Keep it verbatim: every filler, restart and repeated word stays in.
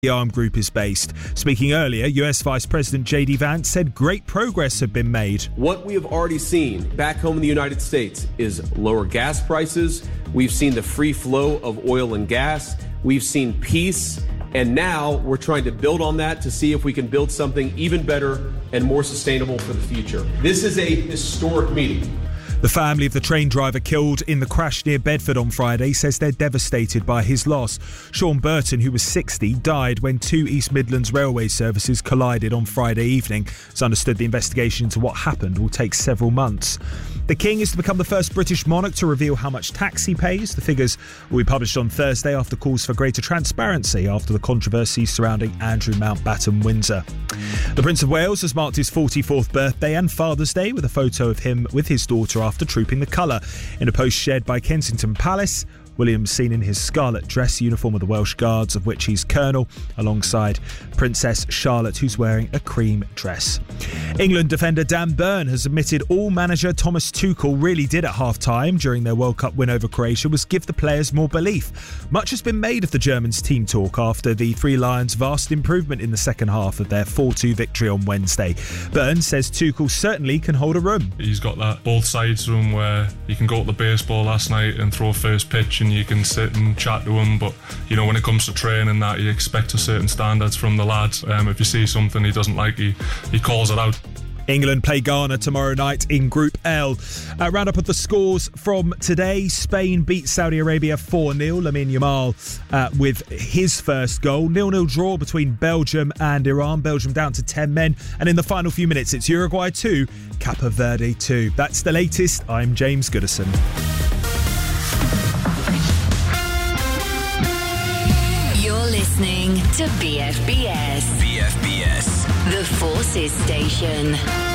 the armed group is based. Speaking earlier, U S Vice President J D Vance said great progress had been made. What we have already seen back home in the United States is lower gas prices. We've seen the free flow of oil and gas. We've seen peace. And now we're trying to build on that to see if we can build something even better and more sustainable for the future. This is a historic meeting. The family of the train driver killed in the crash near Bedford on Friday says they're devastated by his loss. Sean Burton, who was sixty, died when two East Midlands railway services collided on Friday evening. It's understood the investigation into what happened will take several months. The King is to become the first British monarch to reveal how much tax he pays. The figures will be published on Thursday after calls for greater transparency after the controversy surrounding Andrew Mountbatten Windsor. The Prince of Wales has marked his forty-fourth birthday and Father's Day with a photo of him with his daughter after trooping the colour. In a post shared by Kensington Palace, William's seen in his scarlet dress uniform of the Welsh Guards, of which he's colonel, alongside Princess Charlotte, who's wearing a cream dress. England defender Dan Burn has admitted all manager Thomas Tuchel really did at half-time during their World Cup win over Croatia was give the players more belief. Much has been made of the Germans' team talk after the Three Lions' vast improvement in the second half of their four two victory on Wednesday. Burn says Tuchel certainly can hold a room. He's got that both sides to him where you can go to the baseball last night and throw first pitch and you can sit and chat to him, but you know, when it comes to training, that you expect a certain standards from the lads. Um, if you see something he doesn't like, he, he calls it out. England play Ghana tomorrow night in Group L. A roundup of the scores from today. Spain beat Saudi Arabia four nil. Lamine Yamal uh, with his first goal. nil nil draw between Belgium and Iran. Belgium down to ten men. And in the final few minutes, it's Uruguay two, Cape Verde two. That's the latest. I'm James Goodison. You're listening to B F B S. B F B S. The Forces Station.